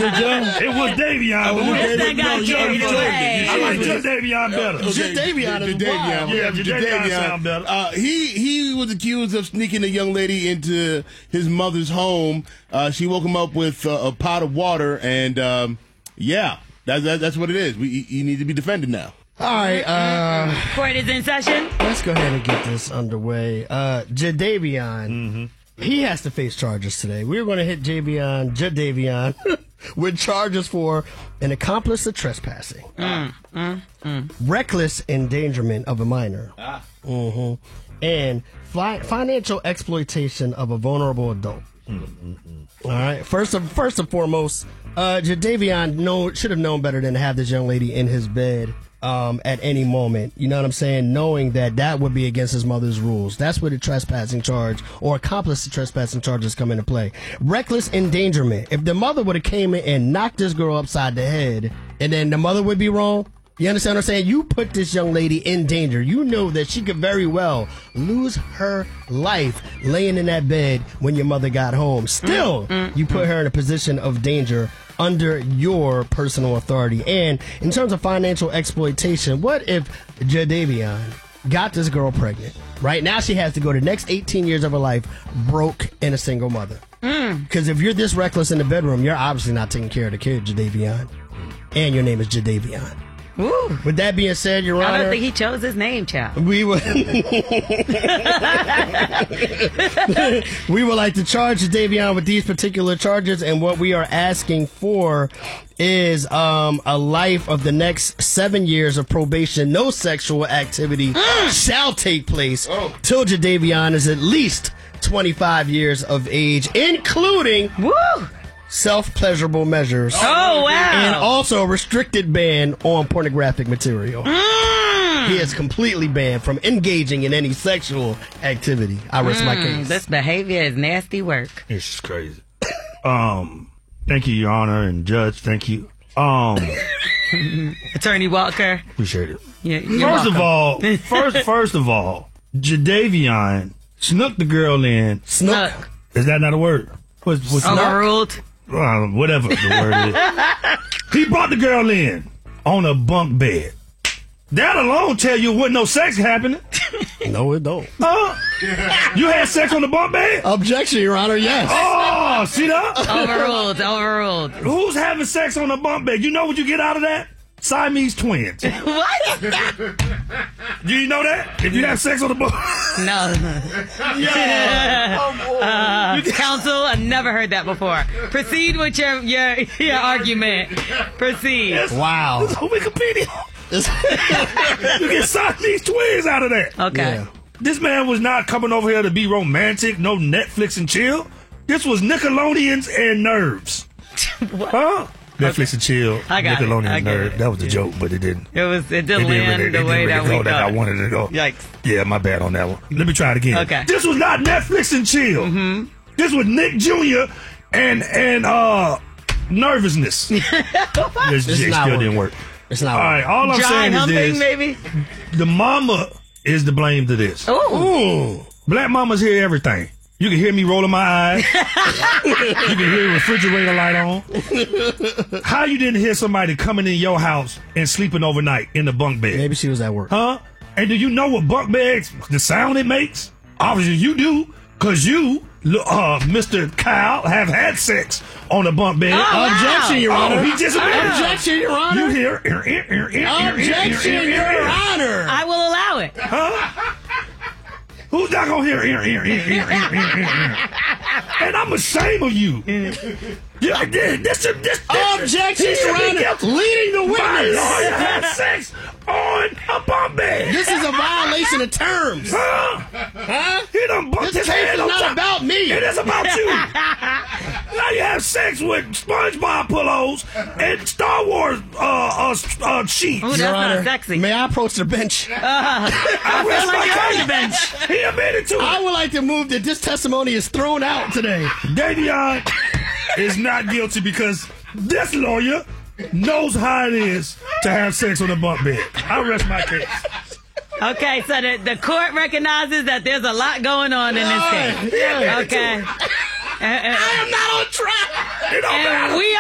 It was Davion. That got carried away. I like Davion better. Davion is wild. Yeah, Davion sound better. He was accused of sneaking a young lady into his mother's home. She woke him up with a pot of water, and that's what it is. You need to be defended now. All right. Court is in session. Let's go ahead and get this underway. Jadavion, he has to face charges today. We're going to hit Jadavion, with charges for an accomplice of trespassing, reckless endangerment of a minor, and financial exploitation of a vulnerable adult. All right. First and foremost, Jadavion should have known better than to have this young lady in his bed at any moment. You know what I'm saying? Knowing that would be against his mother's rules. That's where the trespassing charge or accomplice to trespassing charges come into play. Reckless endangerment. If the mother would have came in and knocked this girl upside the head, and then the mother would be wrong. You understand what I'm saying? You put this young lady in danger. You know that she could very well lose her life laying in that bed when your mother got home. Still, you put her in a position of danger under your personal authority. And in terms of financial exploitation, what if Jadavion got this girl pregnant? Right now she has to go the next 18 years of her life broke and a single mother. Because if you're this reckless in the bedroom, you're obviously not taking care of the kid, Jadavion. And your name is Jadavion. Ooh. With that being said, Your Honor, I don't think he chose his name, child. We would like to charge Davion with these particular charges, and what we are asking for is a life of the next 7 years of probation. No sexual activity shall take place till Jadavion is at least 25 years of age, including self-pleasurable measures. Oh, wow. And also a restricted ban on pornographic material. He is completely banned from engaging in any sexual activity. I rest my case. This behavior is nasty work. It's just crazy. Thank you, Your Honor, and Judge. Thank you. Attorney Walker. Appreciate it. First of all, Jadavion snuck the girl in. Snuck. Is that not a word? What's overruled? Whatever the word is. He brought the girl in on a bunk bed. That alone tell you wasn't no sex happening. No, it don't. You had sex on the bunk bed? Objection, Your Honor, yes. Oh, see that? Overruled. Who's having sex on the bunk bed? You know what you get out of that? Siamese twins. What? Do you know that? If you have sex on the bunk No. Counsel, I've never heard that before. Proceed with your argument. Proceed. Yes. Wow. It's on Wikipedia. You get Siamese twins out of that. Okay. Yeah. This man was not coming over here to be romantic, no Netflix and chill. This was Nickelodeons and nerves. What? Huh? Netflix and chill. I got Nickelodeon and it. nerves. That was a joke, but it didn't. It didn't land the way that we thought. I thought. wanted it to go. Yikes. Yeah, my bad on that one. Let me try it again. Okay. This was not Netflix and chill. This was Nick Jr. and nervousness. This still didn't work. It's not. All right, all I'm saying is this. Maybe? The mama is to blame to this. Ooh. Black mamas hear everything. You can hear me rolling my eyes. You can hear the refrigerator light on. How you didn't hear somebody coming in your house and sleeping overnight in the bunk bed? Maybe she was at work. Huh? And do you know what bunk beds, the sound it makes? Obviously you do, because you, Mr. Kyle, have had sex on a bunk bed. Objection, Your Honor. He just Objection, Your Honor. You hear? Objection, Your Honor. I will allow it. Huh? Who's not gonna hear? And I'm ashamed of you. Objection, Your Honor. Leading the My witness. lawyer had sex on a bunk bed. This is a violation of terms. Huh? He done bumped This his case head is on not top. about me. It is about you. Now you have sex with SpongeBob pillows and Star Wars sheets. Ooh, that's Your not Honor, sexy. may I approach the bench? I feel like you're on the bench. He admitted to I it. would like to move that this testimony is thrown out today. Davion is not guilty because this lawyer knows how it is to have sex on a bunk bed. I rest my case. Okay, so the court recognizes that there's a lot going on in this case. Okay. I am not on trial. It don't matter. And we